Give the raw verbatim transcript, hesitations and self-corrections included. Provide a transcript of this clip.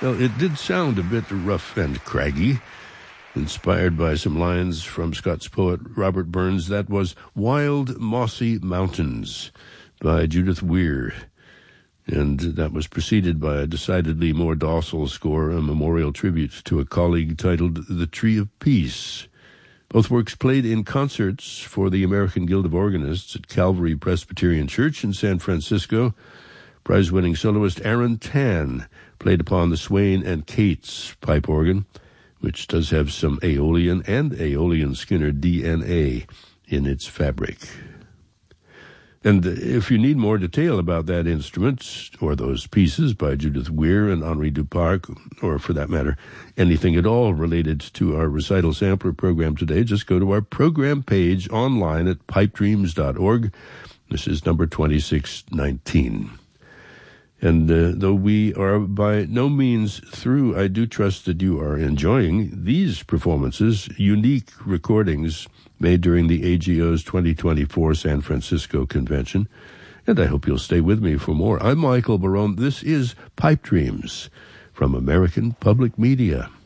Well, it did sound a bit rough and craggy, inspired by some lines from Scots poet Robert Burns. That was Wild Mossy Mountains by Judith Weir. And that was preceded by a decidedly more docile score, a memorial tribute to a colleague titled The Tree of Peace. Both works played in concerts for the American Guild of Organists at Calvary Presbyterian Church in San Francisco. Prize-winning soloist Aaron Tan played upon the Swain and Cates pipe organ, which does have some Aeolian and Aeolian Skinner D N A in its fabric. And if you need more detail about that instrument or those pieces by Judith Weir and Henri Duparc, or for that matter, anything at all related to our recital sampler program today, just go to our program page online at pipe dreams dot org. This is number twenty-six nineteen. And uh, though we are by no means through, I do trust that you are enjoying these performances, unique recordings made during the A G O's twenty twenty-four San Francisco Convention. And I hope you'll stay with me for more. I'm Michael Barone. This is Pipe Dreams from American Public Media.